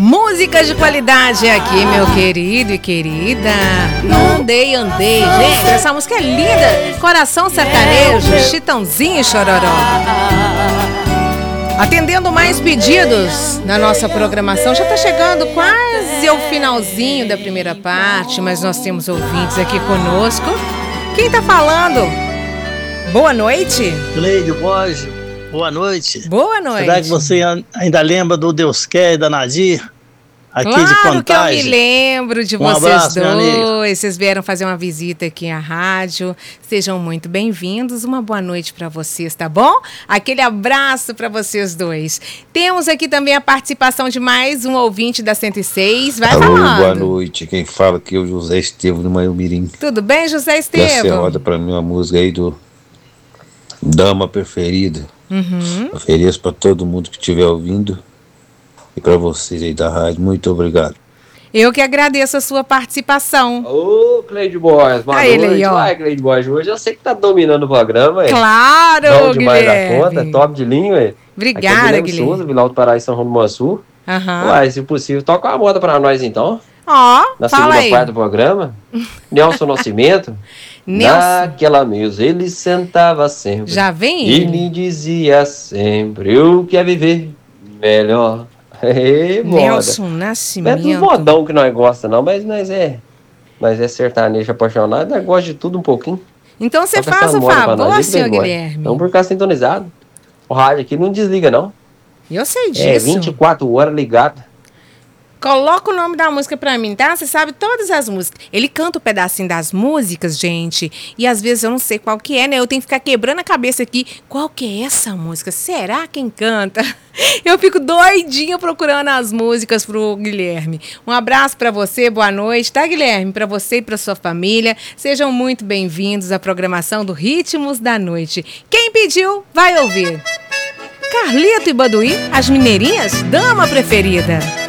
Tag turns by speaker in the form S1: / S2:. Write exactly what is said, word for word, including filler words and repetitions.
S1: Músicas de qualidade aqui, meu querido e querida. Andei, andei. Gente, essa música é linda. Coração sertanejo, Chitãozinho e Chororó. Atendendo mais pedidos na nossa programação. Já está chegando quase ao finalzinho da primeira parte, mas nós temos ouvintes aqui conosco. Quem está falando? Boa noite.
S2: Cleide Borges, boa noite.
S1: Boa noite.
S2: Será que você ainda lembra do Deus Quer e da Nadir? Aqui
S1: claro
S2: de Contagem.
S1: Que eu me lembro de
S2: um
S1: vocês
S2: abraço,
S1: dois. Vocês vieram fazer uma visita aqui à rádio. Sejam muito bem-vindos. Uma boa noite para vocês, tá bom? Aquele abraço para vocês dois. Temos aqui também a participação de mais um ouvinte da cento e seis. Vai
S3: Alô,
S1: falando.
S3: Boa noite. Quem fala aqui é o José Estevam do Maiumirim.
S1: Tudo bem, José
S3: Você
S1: Estevam?
S3: roda para mim uma música aí do Dama Preferida.
S1: Uhum.
S3: Ofereço para todo mundo que estiver ouvindo. E para vocês aí da rádio, muito obrigado.
S1: Eu que agradeço a sua participação.
S4: Ô, Cleide Borges, boa
S1: Tá
S4: noite.
S1: ele aí, ó.
S4: Vai, Cleide Borges, hoje eu sei que tá dominando o programa, é.
S1: Claro,
S4: Bom demais
S1: Guilherme.
S4: da conta, top de linha, ué.
S1: Obrigada,
S4: Aqui é
S1: Guilherme.
S4: Souza, Vila Alto Pará e São João do Mansur.
S1: Aham.
S4: Uai, se possível, toca uma moda pra nós então.
S1: Ó,
S4: Na
S1: fala
S4: segunda
S1: aí.
S4: parte do programa. Nelson Nascimento.
S1: Nelson.
S4: Naquela mesa ele sentava sempre.
S1: Já vem
S4: E
S1: ele.
S4: me dizia sempre: eu quero viver melhor. Ei, moda.
S1: Nelson
S4: Não é dos
S1: Nascimento.
S4: modão que nós gostamos, não, mas nós é. Nós é sertanejo apaixonado, nós gosta de tudo um pouquinho.
S1: Então você
S4: Toca
S1: faz
S4: essa
S1: o
S4: moda pra
S1: favor,
S4: nós,
S1: senhor
S4: Playboy.
S1: Guilherme.
S4: Vamos por cá sintonizado. O rádio aqui não desliga, não.
S1: Eu sei disso.
S4: É vinte e quatro horas ligado.
S1: Coloca o nome da música pra mim, tá? Você sabe todas as músicas. Ele canta um pedacinho das músicas, gente, e às vezes eu não sei qual que é, né? Eu tenho que ficar quebrando a cabeça aqui. Qual que é essa música? Será quem canta? Eu fico doidinha procurando as músicas pro Guilherme. Um abraço pra você, boa noite, tá, Guilherme? Pra você e pra sua família. Sejam muito bem-vindos à programação do Ritmos da Noite. Quem pediu, vai ouvir. Carlito e Baduí, as mineirinhas, dama preferida.